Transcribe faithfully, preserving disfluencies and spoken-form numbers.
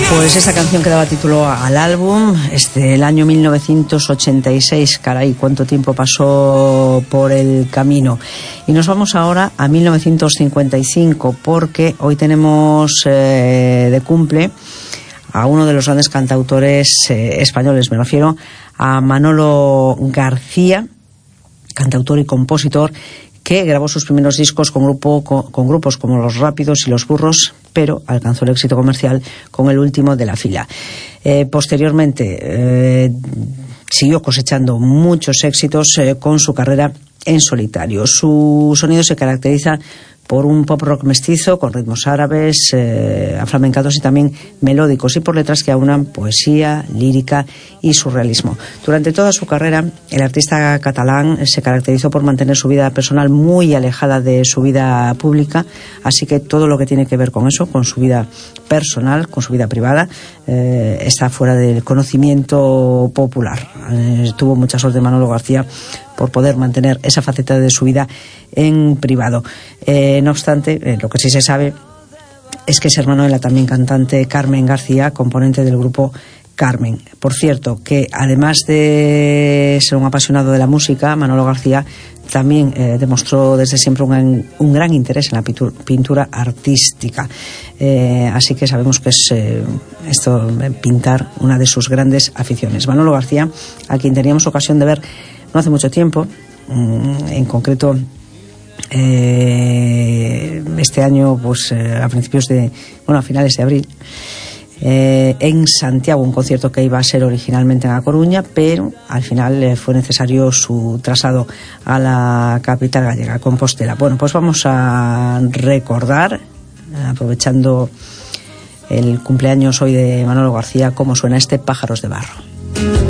Pues esta canción que daba título al álbum es del año mil novecientos ochenta y seis. Caray, cuánto tiempo pasó por el camino. Y nos vamos ahora a mil novecientos cincuenta y cinco, porque hoy tenemos eh, de cumple a uno de los grandes cantautores eh, españoles. Me refiero a Manolo García, cantautor y compositor, que grabó sus primeros discos con, grupo, con, con grupos como Los Rápidos y Los Burros, pero alcanzó el éxito comercial con el último de la fila. Eh, posteriormente eh, siguió cosechando muchos éxitos eh, con su carrera en solitario. Su sonido se caracteriza por un pop rock mestizo con ritmos árabes, eh, aflamencados y también melódicos, y por letras que aunan poesía, lírica y surrealismo. Durante toda su carrera, el artista catalán se caracterizó por mantener su vida personal muy alejada de su vida pública, así que todo lo que tiene que ver con eso, con su vida personal, con su vida privada, eh, está fuera del conocimiento popular. Eh, tuvo mucha suerte Manolo García por poder mantener esa faceta de su vida en privado. Eh, no obstante, eh, lo que sí se sabe es que es hermano de la también cantante Carmen García, componente del grupo Carmen. Por cierto, que además de ser un apasionado de la música, Manolo García también eh, demostró desde siempre un, un gran interés en la pintura, pintura artística. Eh, así que sabemos que es eh, esto, pintar, una de sus grandes aficiones. Manolo García, a quien teníamos ocasión de ver no hace mucho tiempo, en concreto eh, este año, pues eh, a principios de, bueno, a finales de abril, eh, en Santiago, un concierto que iba a ser originalmente en A Coruña, pero al final eh, fue necesario su traslado a la capital gallega, Compostela. Bueno, pues vamos a recordar, aprovechando el cumpleaños hoy de Manolo García, cómo suena este Pájaros de Barro.